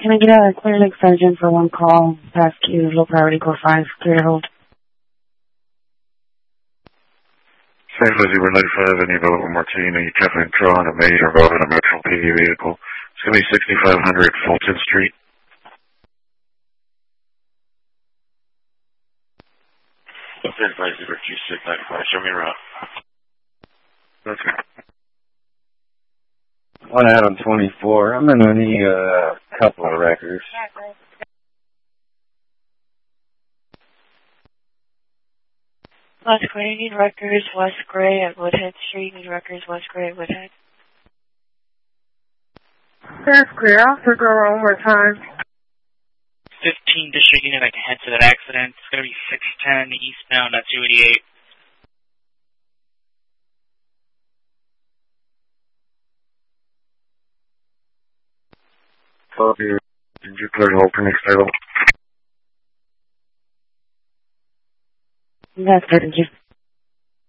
Can I get a Clear Lake Sergeant for one call? Past queue, low priority, core 5, clear to hold. St. Lizzie, we're 95, any available Martini, Kevin Tron, a major vote on a Metro PD vehicle. It's going to be 6500 Fulton Street. Okay, 502-695, show me around. Okay. 1 Adam 24. I'm going to need a couple of records. West Gray, need records, West Gray at Woodhead Street, need records, West Gray at Woodhead. That's clear. I'll figure out one more time. 15 District Unit, I can head to that accident. It's going to be 610 eastbound at 288. Copy. Did you clear the whole next table? That's good, thank you.